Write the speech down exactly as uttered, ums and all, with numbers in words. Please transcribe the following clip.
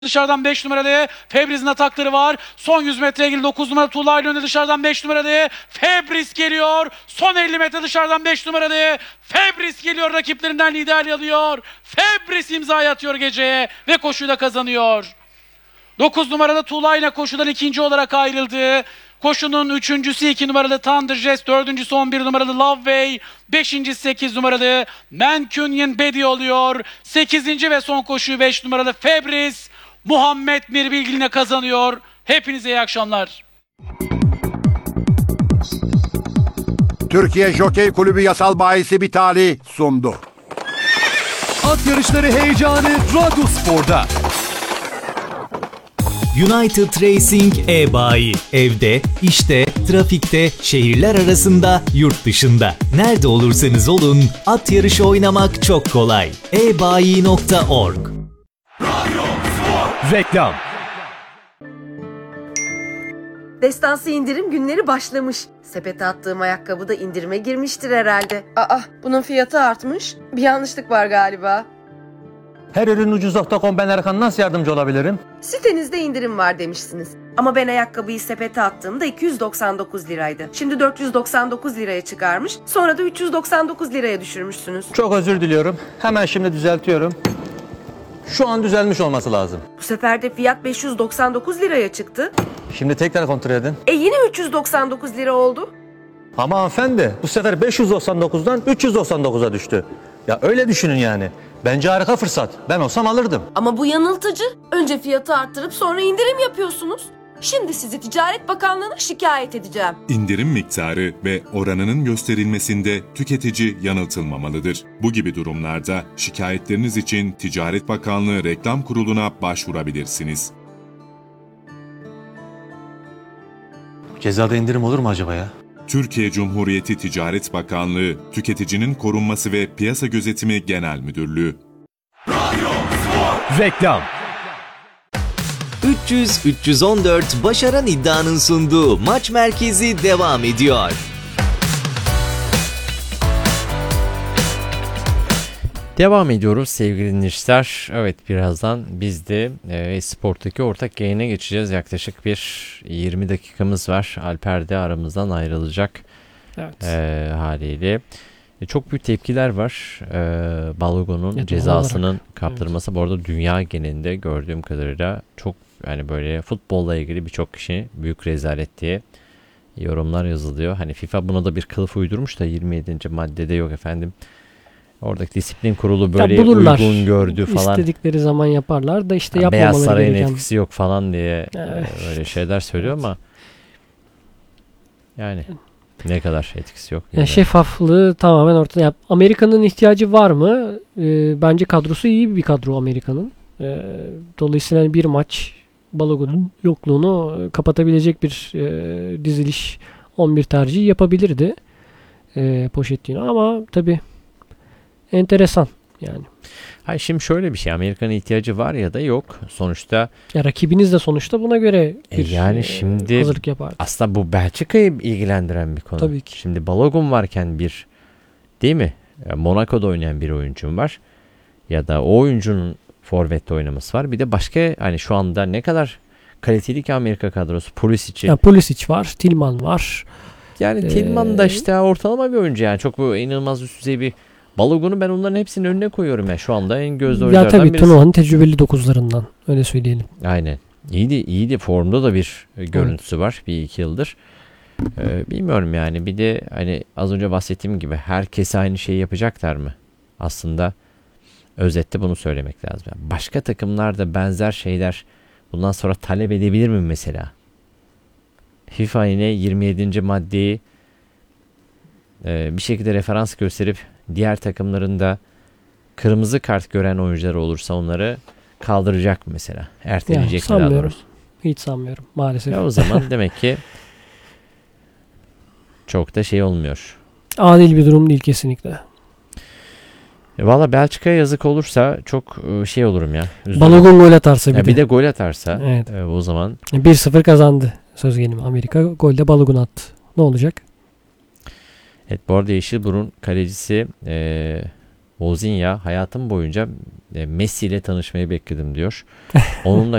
Dışarıdan beş numarada Febriz'in atakları var. Son yüz metreye girdi. dokuz numara Tuğla ile önde dışarıdan beş numarada Febriz geliyor. Son elli metre dışarıdan beş numarada Febriz geliyor. Rakiplerinden liderliği alıyor. Febriz imzayı atıyor geceye ve koşuyu da kazanıyor. dokuz numarada Tuğla ile koşudan ikinci olarak ayrıldı. Koşunun üçüncüsü iki numaralı Thunderjazz, dördüncüsü on bir numaralı Loveway, beşincisi sekiz numaralı Mancunian Bedi oluyor. sekizinci ve son koşuyu beş numaralı Febriz Muhammed Mirbilgin'le kazanıyor. Hepinize iyi akşamlar. Türkiye Jokey Kulübü yasal bahisi Vitali sundu. At yarışları heyecanı Radyospor'da. United Racing e-bayi. Evde, işte, trafikte, şehirler arasında, yurt dışında. Nerede olursanız olun, at yarışı oynamak çok kolay. e bayi nokta org. Reklam. Destansı indirim günleri başlamış. Sepete attığım ayakkabı da indirime girmiştir herhalde. Aa, bunun fiyatı artmış. Bir yanlışlık var galiba. Her ürün ucuz nokta com, ben Erkan, nasıl yardımcı olabilirim? Sitenizde indirim var demişsiniz. Ama ben ayakkabıyı sepete attığımda iki yüz doksan dokuz liraydı. Şimdi dört yüz doksan dokuz liraya çıkarmış. Sonra da üç yüz doksan dokuz liraya düşürmüşsünüz. Çok özür diliyorum. Hemen şimdi düzeltiyorum. Şu an düzelmiş olması lazım. Bu sefer de fiyat beş yüz doksan dokuz liraya çıktı. Şimdi tekrar kontrol edin. E yine üç yüz doksan dokuz lira oldu. Ama hanımefendi, bu sefer beş yüz doksan dokuzdan üç yüz doksan dokuza düştü. Ya öyle düşünün yani. Bence harika fırsat. Ben olsam alırdım. Ama bu yanıltıcı. Önce fiyatı arttırıp sonra indirim yapıyorsunuz. Şimdi sizi Ticaret Bakanlığı'na şikayet edeceğim. İndirim miktarı ve oranının gösterilmesinde tüketici yanıltılmamalıdır. Bu gibi durumlarda şikayetleriniz için Ticaret Bakanlığı Reklam Kurulu'na başvurabilirsiniz. Cezada indirim olur mu acaba ya? Türkiye Cumhuriyeti Ticaret Bakanlığı, Tüketicinin Korunması ve Piyasa Gözetimi Genel Müdürlüğü. Reklam. üç yüz üç yüz on dört Başaran İddia'nın sunduğu Maç Merkezi devam ediyor. Devam ediyoruz sevgili dinleyiciler. Evet, birazdan biz de e, Sport'taki ortak yayına geçeceğiz. Yaklaşık bir yirmi dakikamız var. Alper de aramızdan ayrılacak evet. e, haliyle. E, çok büyük tepkiler var. E, Balogun'un evet, cezasının olarak. kaptırılması. Evet. Bu arada dünya genelinde gördüğüm kadarıyla çok, yani böyle futbolla ilgili birçok kişi büyük rezalet diye yorumlar yazılıyor. Hani FIFA buna da bir kılıf uydurmuş da yirmi yedinci maddede yok efendim. Oradaki disiplin kurulu böyle ya bulurlar, uygun gördü falan. İstedikleri zaman yaparlar da işte yani yapmamaları Beyaz Saray'ın gereken. etkisi yok falan diye evet. böyle şeyler söylüyor ama yani ne kadar etkisi yok. Yani şeffaflığı tamamen ortada. Yani Amerika'nın ihtiyacı var mı? Ee, bence kadrosu iyi bir kadro Amerika'nın. Ee, dolayısıyla bir maç Balogun'un yokluğunu kapatabilecek bir e, diziliş on bir tercih yapabilirdi. E, Pochettino ama tabii enteresan yani. Hayır, şimdi şöyle bir şey, Amerika'nın ihtiyacı var ya da yok. Sonuçta ya rakibiniz de sonuçta buna göre bir e yani şimdi hazırlık yapar. Aslında bu Belçika'yı ilgilendiren bir konu. Tabii ki. Şimdi Balogun varken bir, değil mi? Monaco'da oynayan bir oyuncum var. Ya da o oyuncunun forvette oynaması var. Bir de başka, hani şu anda ne kadar kaliteli ki Amerika kadrosu. Pulisic. Ya Pulisic var, Tillman var. Yani ee, Tillman da işte ortalama bir oyuncu yani. Çok bu inanılmaz üst düzey bir Balogun'u ben onların hepsinin önüne koyuyorum ya. Şu anda en gözde oyunculardan birisi. Ya tabii birisi. Turnuva'nın tecrübeli dokuzlarından. Öyle söyleyelim. Aynen. İyiydi, iyiydi. Formda da bir görüntüsü evet. var. Bir iki yıldır. Ee, bilmiyorum yani. Bir de hani az önce bahsettiğim gibi herkese aynı şeyi yapacaklar mı? Aslında özette bunu söylemek lazım. Yani başka takımlar da benzer şeyler bundan sonra talep edebilir mi mesela? FIFA yine yirmi yedinci maddeyi e, bir şekilde referans gösterip diğer takımların da kırmızı kart gören oyuncular olursa onları kaldıracak mesela. Erteleyecek mi daha doğrusu? Hiç sanmıyorum maalesef. Ya o zaman demek ki çok da şey olmuyor. Adil bir durum değil kesinlikle. E Valla Belçika'ya yazık olursa çok şey olurum ya. Balogun gol atarsa bir ya de. Bir de gol atarsa evet. e, o zaman. bir sıfır kazandı söz gelimi. Amerika golde Balogun attı. Ne olacak? Evet, bu arada Yeşilburun kalecisi e, Wozinha hayatım boyunca e, Messi ile tanışmayı bekledim diyor. Onunla